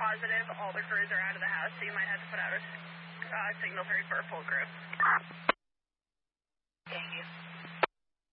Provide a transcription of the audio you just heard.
positive all the crews are out of the house, so you might have to put out a signal 3 for a full crew.